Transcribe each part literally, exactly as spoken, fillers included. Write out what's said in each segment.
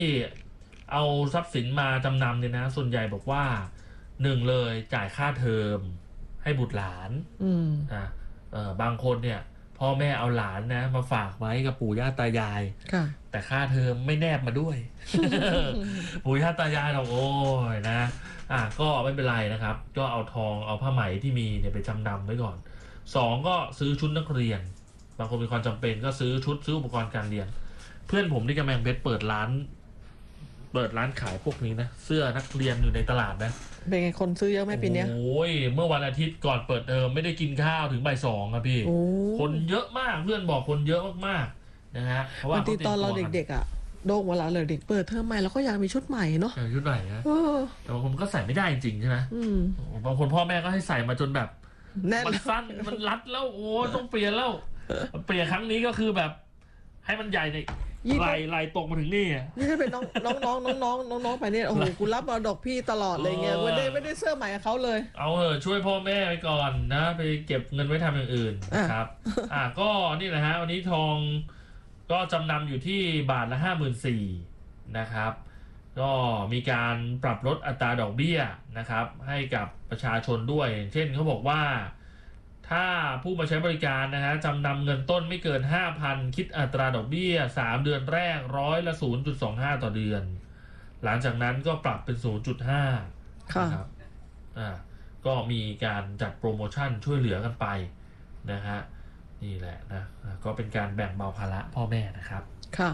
ที่เอาทรัพย์สินมาจำนำเนี่ยนะส่วนใหญ่บอกว่าหนึ่งเลยจ่ายค่าเทอมให้บุตรหลานอ่าเออบางคนเนี่ยพ่อแม่เอาหลานนะมาฝากไว้กับปู่ย่าตายายแต่ค่าเทอมไม่แนบมาด้วย ปู่ย่าตายายเราโอ้ยนะอ่ะก็ไม่เป็นไรนะครับก็เอาทองเอาผ้าไหมที่มีเนี่ยไปจำนำไว้ก่อนสองก็ซื้อชุดนักเรียนบางคนมีความจำเป็นก็ซื้อชุดซื้ออุปกรณ์การเรียนเพื่อนผมที่กำแพงเพชรเปิดร้านเปิดร้านขายพวกนี้นะเสื้อนักเรียนอยู่ในตลาดนะเป็นไงคนซื้อเยอะไหมปีนี้โอ้ยเมื่อวันอาทิตย์ก่อนเปิดเทอมไม่ได้กินข้าวถึงบ่ายสองครับพี่คนเยอะมากเพื่อนบอกคนเยอะมากๆนะฮะเพราะว่าบางทีตอนเราเด็กๆอ่ะโด่งเวลาเลยเด็กเปิดเทอมใหม่แล้วก็อยากมีชุดใหม่เนาะชุดใหม่นะแต่บางคนก็ใส่ไม่ได้จริงใช่ไหมบางคนพ่อแม่ก็ให้ใส่มาจนแบบมันสั้นมันรัดแล้วโอ้ต้องเปลี่ยนแล้วเปลี่ยนครั้งนี้ก็คือแบบให้มันใหญ่ในไหลไหลตกมาถึงนี่นี่ถ้าเป็นน้องน้องน้องน้องน้องน้องน้องไปเนี่ยโอ้โหกูรับมรดกพี่ตลอดเลยเงี้ยไม่ได้ไม่ได้เสื้อใหม่กับเขาเลยเอาเถอะช่วยพ่อแม่ไปก่อนนะไปเก็บเงินไว้ทำอย่างอื่นครับอ่ะก็นี่แหละฮะวันนี้ทองก็จำนำอยู่ที่บาทละห้าหมื่นสี่นะครับก็มีการปรับลดอัตราดอกเบี้ยนะครับให้กับประชาชนด้วยเช่นเขาบอกว่าถ้าผู้มาใช้บริการนะฮะจำนำเงินต้นไม่เกิน ห้าพัน คิดอัตราดอกเบี้ยสามเดือนแรกร้อยละ ศูนย์จุดสองห้า ต่อเดือนหลังจากนั้นก็ปรับเป็น ศูนย์จุดห้า นะครับอ่าก็มีการจัดโปรโมชั่นช่วยเหลือกันไปนะฮะนี่แหละนะก็เป็นการแบ่งเบาภาระพ่อแม่นะครับค่ะ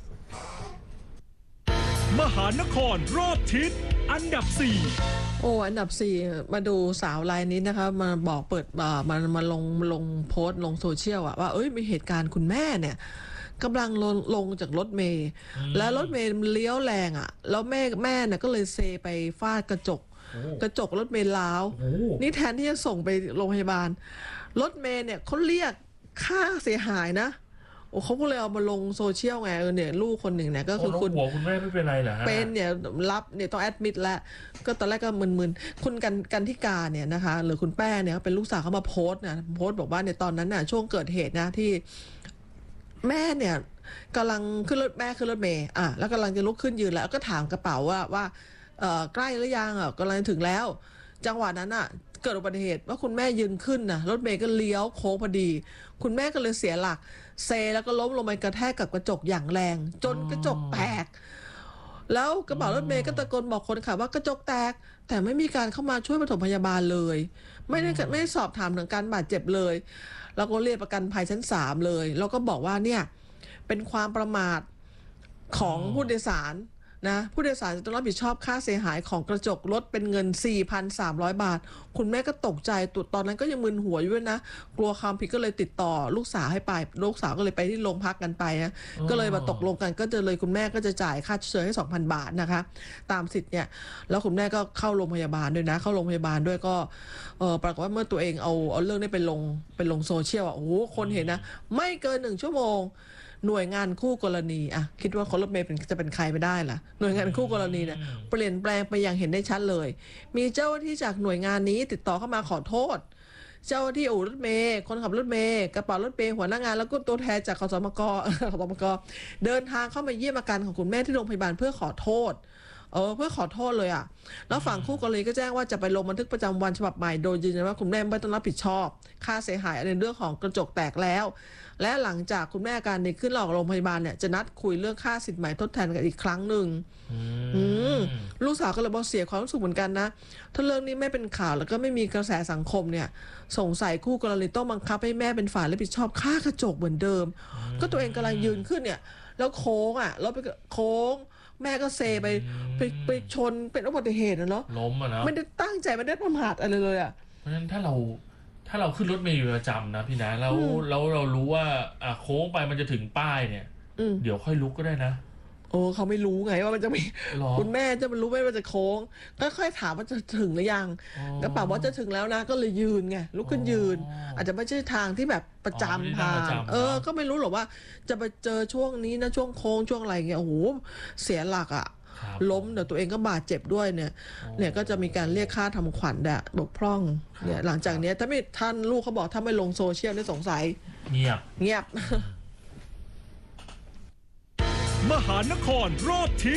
มหานครรอบทิศอันดับสี่โอ้อันดับสี่มาดูสาวรายนี้นะคะมาบอกเปิดมามามาลงลงโพสต์ลงโซเชียลอะว่าเอ้ยมีเหตุการณ์คุณแม่เนี่ยกำลังลงลงจากรถเมล์แล้วรถเมล์เลี้ยวแรงอะแล้วแม่แม่เนี่ยก็เลยเซไปฟาดกระจกกระจกรถเมล์ล้าวนี่แทนที่จะส่งไปโรงพยาบาลรถเมล์เนี่ยเขาเรียกค่าเสียหายนะโอ้เขาก็เลยเอามาลงโซเชียลไงเออเนี่ยลูกคนหนึ่งเนี่ยก็คือคุณหัวคุณแม่ไม่เป็นไรเหรอฮะเป็นเนี่ยรับเนี่ยต้องแอดมิดแล้วก็ตอนแรกก็มึนๆคุณกันกันทิกาเนี่ยนะคะหรือคุณแป้เนี่ยเป็นลูกสาวเขามาโพสต์นะโพสต์บอกว่าในตอนนั้นน่ะช่วงเกิดเหตุนะที่แม่เนี่ยกำลังขึ้นรถแม่ขึ้นรถเมล์อ่ะแล้วกำลังจะลุกขึ้นยืนแล้วก็ถามกระเป๋าว่าว่าเอ่อใกล้หรือยังอ่ะกำลังถึงแล้วจังหวะนั้นอ่ะเกิดอุบัติเหตุว่าคุณแม่ยืนขึ้นนะรถเมล์ก็เลี้ยวโค้งพอดีคุณแม่ก็เลยเสียหลักเซแล้วก็ล้มลงไปกระแทกกับกระจกอย่างแรงจนกระจกแตกแล้วกระเป๋ารถเมล์ก็ตะโกนบอกคนขับว่ากระจกแตกแต่ไม่มีการเข้ามาช่วยปฐมพยาบาลเลยไม่ได้ไม่ได้สอบถามถึงการบาดเจ็บเลยแล้วก็เรียกประกันภัยชั้นสามเลยแล้วก็บอกว่าเนี่ยเป็นความประมาทของผู้โดยสารนะผู้โดยสารจะต้องรับผิดชอบค่าเสียหายของกระจกรถเป็นเงิน สี่พันสามร้อย บาทคุณแม่ก็ตกใจตุดตอนนั้นก็ยังมึนหัวอยู่นะกลัวความผิดก็เลยติดต่อลูกสาวให้ไปลูกสาวก็เลยไปที่โรงพักกันไปนะก็เลยมาตกลงกันก็จะเลยคุณแม่ก็จะจ่ายค่าเฉยให้ สองพัน บาทนะคะตามสิทธิ์เนี่ยแล้วคุณแม่ก็เข้าโรงพยาบาลด้วยนะเข้าโรงพยาบาลด้วยก็เออปรากฏว่าเมื่อตัวเองเอาเอาเรื่องนี้ไปลงไปลงโซเชียลอ่ะโอ้โหคนเห็นนะไม่เกินหนึ่งชั่วโมงหน่วยงานคู่กรณีอ่ะคิดว่าคนรถเมล์จะเป็นใครไม่ได้ล่ะหน่วยงานคู่กรณีเนี่ยเปลี่ยนแปลงไปอย่างเห็นได้ชัดเลยมีเจ้าหน้าที่จากหน่วยงานนี้ติดต่อเข้ามาขอโทษเจ้าหน้าที่อู่รถเมล์คนขับรถเมล์กระเป๋ารถเมล์หัวหน้างานแล้วก็ตัวแทนจากขสมกขสมกเดินทางเข้ามาเยี่ยมอาการของคุณแม่ที่โรงพยาบาลเพื่อขอโทษเออเพื่อขอโทษเลยอ่ะแล้วฝั่งคู่กรณีก็แจ้งว่าจะไปลงบันทึกประจำวันฉบับใหม่โดยยืนยันว่าคุณแม่ไม่ต้องรับผิดชอบค่าเสียหายในเรื่องของกระจกแตกแล้วและหลังจากคุณแม่อาการดีขึ้นออกโรงพยาบาลเนี่ยจะนัดคุยเรื่องค่าสินไหมทดแทนกันอีกครั้งหนึ่งลูกสาวก็เลยบอกเสียความรู้สึกเหมือนกันนะถ้าเรื่องนี้ไม่เป็นข่าวแล้วก็ไม่มีกระแสสังคมเนี่ยสงสัยคู่กรณีต้องบังคับให้แม่เป็นฝ่ายรับผิดชอบค่ากระจกเหมือนเดิมก็ตัวเองกำลังยืนขึ้นเนี่ยแล้วโค้งอ่ะแล้วไปโค้งแม่ก็เซไปไปไปชนเป็นอุบัติเหตุนะเนาะล้มอ่ะนะไม่ได้ตั้งใจไม่ได้ประมาทอะไรเลยอ่ะเพราะฉะนั้นถ้าเราถ้าเราขึ้นรถเมล์อยู่ประจำนะพี่นะแล้วแล้วเรารู้ว่าอ่ะโค้งไปมันจะถึงป้ายเนี่ยเดี๋ยวค่อยลุกก็ได้นะโอ้เขาไม่รู้ไงว่ามันจะมีคุณแม่จะมันรู้ไม่ว่าจะโค้งค่อยๆถามว่าจะถึงหรือยังกระเป๋าว่าจะถึงแล้วนะก็เลยยืนไงลุกขึ้นยืนอาจจะไม่ใช่ทางที่แบบประจำทางเออก็ไม่รู้หรอกว่าจะไปเจอช่วงนี้นะช่วงโค้งช่วงอะไรเงี้ยโอ้โหเสียหลักอ่ะล้มเดี๋ยวตัวเองก็บาดเจ็บด้วยเนี่ยเนี่ยก็จะมีการเรียกค่าทำขวัญแดะบกพร่องเนี่ยหลังจากนี้ถ้าไม่ท่านลูกเขาบอกถ้าไม่ลงโซเชียลได้สงสัยเงียบเงียบมหานครรอบทิศ